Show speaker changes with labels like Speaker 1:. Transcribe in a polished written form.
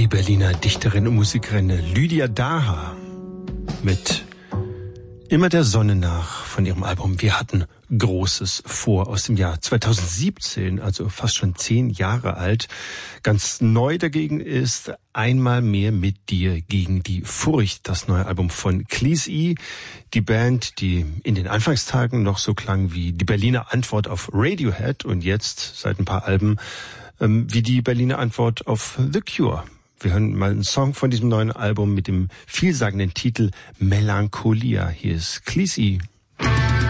Speaker 1: Die Berliner Dichterin und Musikerin Lydia Daha mit Immer der Sonne nach von ihrem Album Wir hatten Großes vor aus dem Jahr 2017, also fast schon 10 Jahre alt. Ganz neu dagegen ist Einmal mehr mit dir gegen die Furcht, das neue Album von Cleese, die Band, die in den Anfangstagen noch so klang wie die Berliner Antwort auf Radiohead und jetzt seit ein paar Alben wie die Berliner Antwort auf The Cure. Wir hören mal einen Song von diesem neuen Album mit dem vielsagenden Titel Melancholia. Hier ist Cleese.